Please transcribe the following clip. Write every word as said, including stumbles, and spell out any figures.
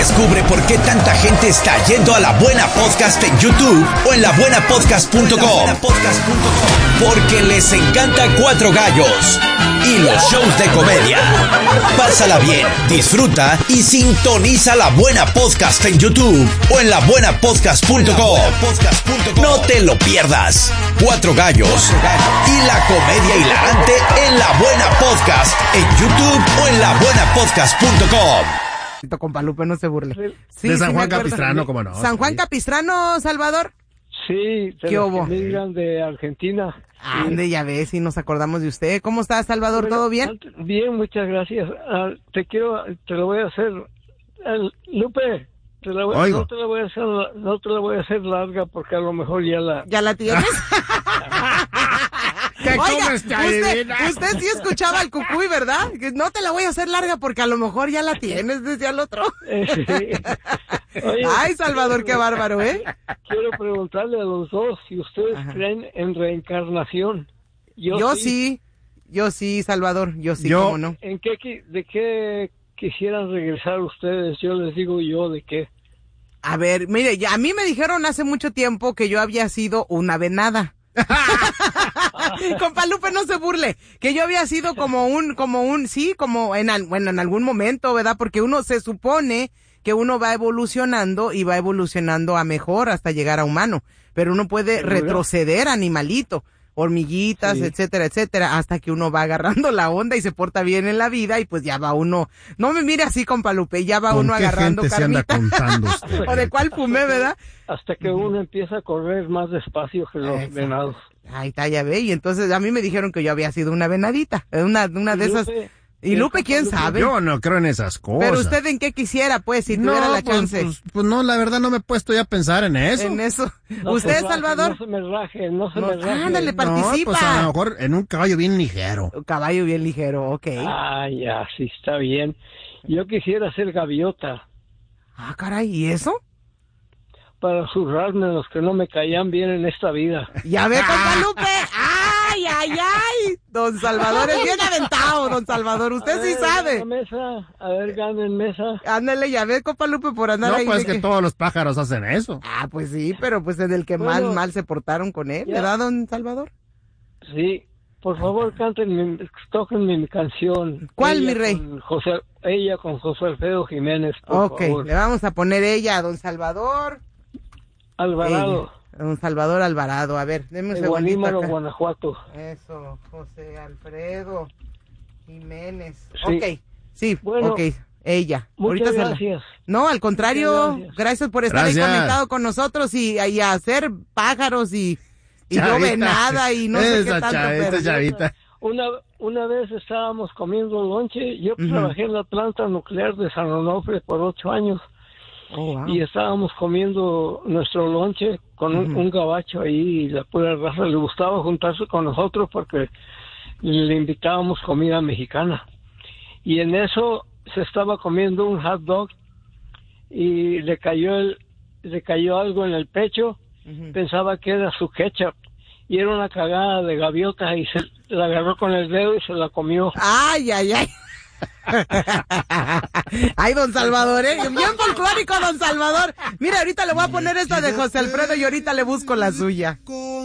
Descubre por qué tanta gente está yendo a La Buena Podcast en YouTube o en la buena podcast punto com. Porque les encanta Cuatro Gallos y los shows de comedia. Pásala bien, disfruta y sintoniza La Buena Podcast en YouTube o en la buena podcast punto com. No te lo pierdas. Cuatro Gallos y la comedia hilarante en La Buena Podcast en YouTube o en la buena podcast punto com. Compa Lupe, no se burle. Sí, de San sí Juan Capistrano, ¿cómo no? San Juan Sí. Capistrano, Salvador. Sí, ¿Qué hubo? Migran de Argentina. Ande, ya ves, si nos acordamos de usted. ¿Cómo está, Salvador? Bueno, ¿Todo bien? Bien, muchas gracias. Ah, te quiero, te lo voy a hacer, ah, Lupe, te la voy, Oigo. no te la voy a hacer, no te la voy a hacer larga porque a lo mejor ya la. ¿Ya la tienes? ¿Qué Oiga, comes, te usted, adivina? usted sí escuchaba al Cucuy, ¿verdad? Que no te la voy a hacer larga porque a lo mejor ya la tienes, decía el otro. Eh, sí. Oye, Ay, Salvador, qué bárbaro, ¿eh? Quiero preguntarle a los dos si ustedes Ajá. creen en reencarnación. Yo, Yo sí, yo sí, Salvador, yo sí, Yo- cómo no. ¿En qué, qui- de qué quisieran regresar ustedes? Yo les digo yo de qué. A ver, mire, ya, a mí me dijeron hace mucho tiempo que yo había sido una venada. Compa Lupe, no se burle, que yo había sido como un, como un, sí, como en, al- bueno, en algún momento, ¿verdad? Porque uno se supone que uno va evolucionando y va evolucionando a mejor hasta llegar a humano, pero uno puede ¿Seguro? retroceder animalito, hormiguitas, Sí. etcétera, etcétera, hasta que uno va agarrando la onda y se porta bien en la vida y pues ya va uno, no me mire así, compa Lupe, ya va ¿Con uno qué agarrando gente se anda carnita. contando usted? ¿O de cuál fumé, verdad? Hasta que uno empieza a correr más despacio que los Exacto. venados. Ahí está, ya ve, y entonces a mí me dijeron que yo había sido una venadita, una, una de esas. Lupe, Y Lupe, el ¿quién Lupe, sabe? Yo no creo en esas cosas. Pero usted en qué quisiera, pues, si tuviera la pues, chance. Pues, pues no, la verdad no me he puesto ya a pensar en eso. En eso. no ¿Usted, se raje, Salvador? No se me raje, no se No, me raje. ándale, pa- participa. No, pues a lo mejor en un caballo bien ligero. Un caballo bien ligero, ok. Ah, ya, sí, está bien. Yo quisiera ser gaviota Ah, caray, ¿y eso? para zurrarme los que no me caían bien en esta vida. Ya ve, compa Lupe. ¡Ay, ay, ay! Don Salvador es bien aventado, don Salvador. Usted A sí ver, sabe. gana mesa, a ver, ganen mesa. Ándale, ya ve, compa Lupe, por andar No, ahí. pues de que que- todos los pájaros hacen eso. Ah, pues sí, pero pues en el que Bueno, mal, mal se portaron con él, ya. ¿verdad, don Salvador? Sí, por favor, canten, mi, toquen mi canción. ¿Cuál, Ella mi rey? con José, ella con José Alfredo Jiménez, por Ok, favor. le vamos a poner ella a don Salvador. Alvarado, Ella, don Salvador Alvarado. A ver, deme un de segundito Guanímaro, acá. Guanajuato. Eso, José Alfredo Jiménez. Sí. Ok, sí, Bueno, ok, ella. Muchas se la- gracias. No, al contrario, Muchas gracias. gracias. por estar ahí Gracias. conectado con nosotros y, y a hacer pájaros y, y yo Chavita. venada y no sé qué Esa tanto. chavita, pero- chavita. Una, una vez estábamos comiendo lonche, yo Ujú. trabajé en la planta nuclear de San Onofre por ocho años Oh, wow. y estábamos comiendo nuestro lonche con un, Ujú. un gabacho ahí y la pura raza le gustaba juntarse con nosotros porque le invitábamos comida mexicana. Y en eso se estaba comiendo un hot dog y le cayó el, le cayó algo en el pecho, Ujú. pensaba que era su ketchup y era una cagada de gaviota y se la agarró con el dedo y se la comió. Ay, ay, ay. Ay, don Salvador, ¿eh? Bien folclórico, don Salvador. Mira, ahorita le voy a poner esta de José Alfredo y ahorita le busco la suya.